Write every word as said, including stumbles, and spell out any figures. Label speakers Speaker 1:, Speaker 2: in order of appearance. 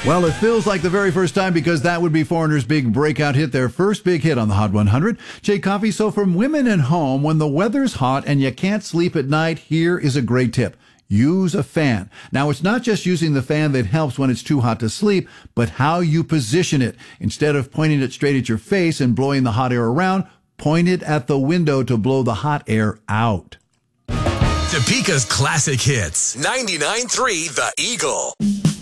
Speaker 1: Well, it feels like the very first time because that would be Foreigner's big breakout hit, their first big hit on the Hot one hundred. Jay Coffee, so from women at home, when the weather's hot and you can't sleep at night, here is a great tip. Use a fan. Now, it's not just using the fan that helps when it's too hot to sleep, but how you position it. Instead of pointing it straight at your face and blowing the hot air around, point it at the window to blow the hot air out.
Speaker 2: Topeka's classic hits. ninety-nine point three The Eagle.